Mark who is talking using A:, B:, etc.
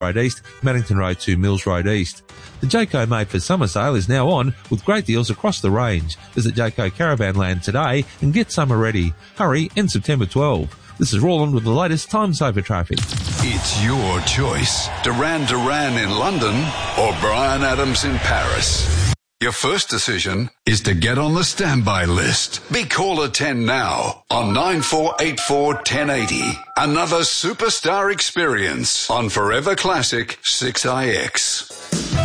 A: Road East, Maddington Road to Mills Road East. The Jayco Made for Summer sale is now on with great deals across the range. Visit Jayco Caravan Land today and get summer ready. Hurry, end September 12. This is Roland with the latest time saver traffic.
B: It's your choice. Duran Duran in London or Bryan Adams in Paris. Your first decision is to get on the standby list. Be caller 10 now on 9484 1080. Another superstar experience on Forever Classic 6IX.